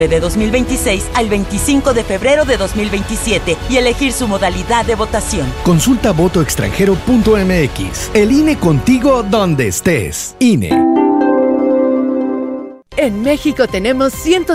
de 2026 al 25 de febrero de 2027 y elegir su modalidad de votación. Consulta votoextranjero.mx. El INE contigo donde estés. INE. En México tenemos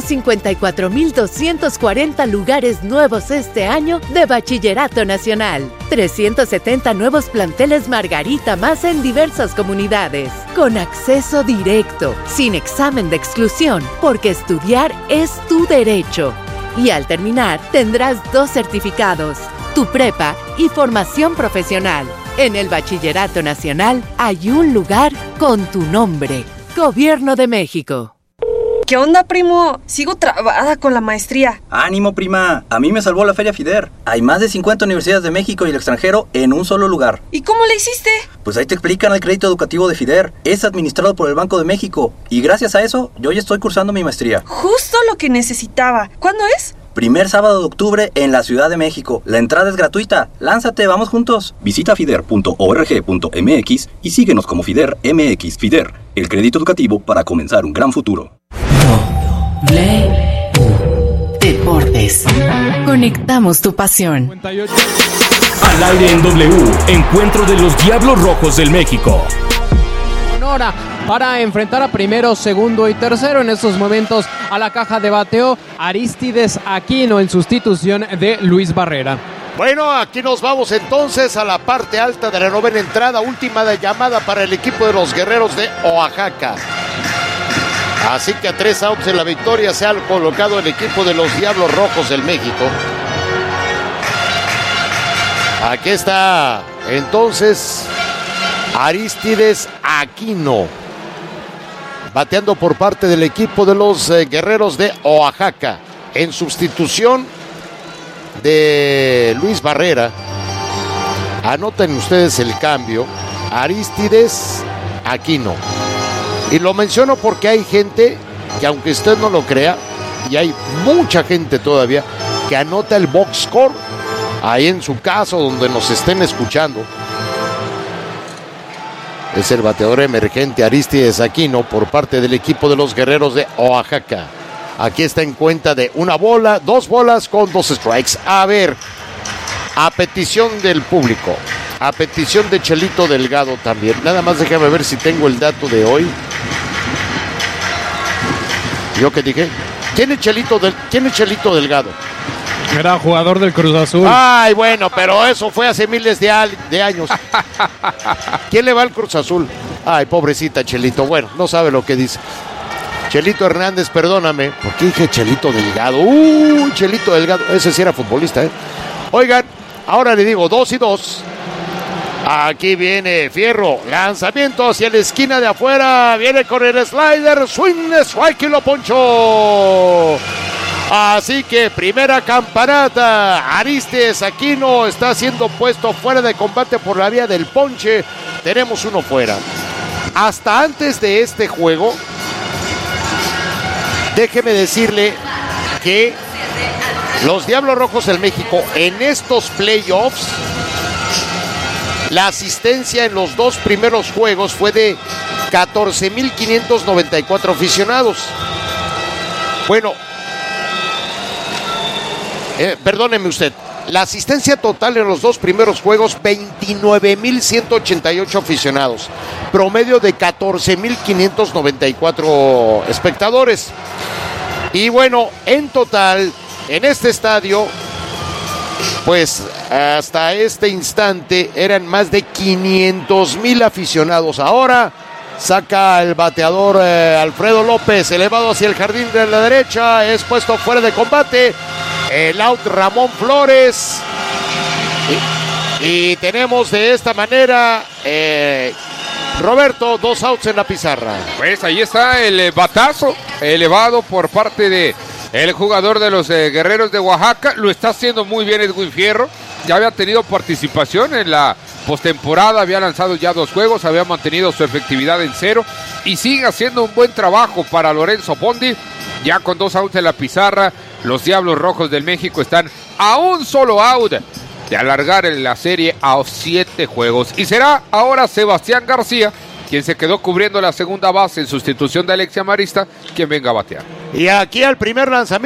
154,240 lugares nuevos este año de Bachillerato Nacional. 370 nuevos planteles Margarita más en diversas comunidades. Con acceso directo, sin examen de exclusión, porque estudiar es tu derecho. Y al terminar, tendrás 2 certificados, tu prepa y formación profesional. En el Bachillerato Nacional hay un lugar con tu nombre. Gobierno de México. ¿Qué onda, primo? Sigo trabada con la maestría. ¡Ánimo, prima! A mí me salvó la Feria FIDER. Hay más de 50 universidades de México y el extranjero en un solo lugar. ¿Y cómo le hiciste? Pues ahí te explican el crédito educativo de FIDER. Es administrado por el Banco de México. Y gracias a eso, yo ya estoy cursando mi maestría. Justo lo que necesitaba. ¿Cuándo es? Primer sábado de octubre en la Ciudad de México. La entrada es gratuita. ¡Lánzate, vamos juntos! Visita fider.org.mx y síguenos como FIDER MX. FIDER, el crédito educativo para comenzar un gran futuro. Deportes. Conectamos tu pasión. Al aire en W, encuentro de los Diablos Rojos del México. Sonora para enfrentar a primero, segundo y tercero en estos momentos a la caja de bateo Arístides Aquino en sustitución de Luis Barrera. Bueno, aquí nos vamos entonces a la parte alta de la novena entrada, última de llamada para el equipo de los Guerreros de Oaxaca. Así que a 3 outs en la victoria se ha colocado el equipo de los Diablos Rojos del México. Aquí está entonces Arístides Aquino, bateando por parte del equipo de los Guerreros de Oaxaca, en sustitución de Luis Barrera. Anoten ustedes el cambio, Arístides Aquino. Y lo menciono porque hay gente que, aunque usted no lo crea, y hay mucha gente todavía que anota el box score ahí en su casa donde nos estén escuchando. Es el bateador emergente Arístides Aquino por parte del equipo de los Guerreros de Oaxaca. Aquí está en cuenta de 1 bola, 2 bolas con 2 strikes. A ver, a petición del público, a petición de Chelito Delgado también. Nada más déjame ver si tengo el dato de hoy. ¿Yo qué dije? ¿Quién es Chelito Delgado? Era jugador del Cruz Azul. Ay, bueno, pero eso fue hace miles de años. ¿Quién le va al Cruz Azul? Ay, pobrecita Chelito. Bueno, no sabe lo que dice. Chelito Hernández, perdóname. ¿Por qué dije Chelito Delgado? Chelito Delgado. Ese sí era futbolista, ¿eh? Oigan, ahora le digo 2-2. Aquí viene Fierro, lanzamiento hacia la esquina de afuera, viene con el slider, swing, strike y lo ponchó. Así que primera campanata, Arístides Aquino está siendo puesto fuera de combate por la vía del ponche, tenemos uno fuera. Hasta antes de este juego, déjeme decirle que los Diablos Rojos del México en estos playoffs, la asistencia en los 2 primeros juegos fue de 14,594 aficionados. Bueno, perdóneme usted, la asistencia total en los 2 primeros juegos, 29,188 aficionados, promedio de 14,594 espectadores. Y bueno, en total, en este estadio, pues hasta este instante eran más de 500,000 aficionados. Ahora saca el bateador Alfredo López, elevado hacia el jardín de la derecha, es puesto fuera de combate. El out Ramón Flores. Y tenemos de esta manera, Roberto, 2 outs en la pizarra. Pues ahí está el batazo elevado por parte de el jugador de los Guerreros de Oaxaca. Lo está haciendo muy bien Edwin Fierro. Ya había tenido participación en la postemporada, había lanzado ya 2 juegos, había mantenido su efectividad en 0 y sigue haciendo un buen trabajo para Lorenzo Bondi. Ya con 2 outs en la pizarra, los Diablos Rojos del México están a un solo out de alargar la serie a 7 juegos. Y será ahora Sebastián García quien se quedó cubriendo la segunda base en sustitución de Alexia Marista, quien venga a batear. Y aquí al primer lanzamiento